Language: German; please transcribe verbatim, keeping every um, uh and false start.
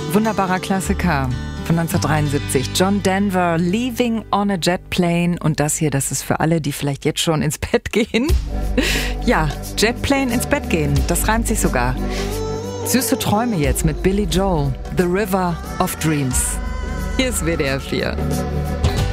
Wunderbarer Klassiker von neunzehnhundertdreiundsiebzig. John Denver, Leaving on a Jet Plane. Und das hier, das ist für alle, die vielleicht jetzt schon ins Bett gehen. Ja, Jetplane ins Bett gehen, das reimt sich sogar. Süße Träume jetzt mit Billy Joel, The River of Dreams. Hier ist W D R vier.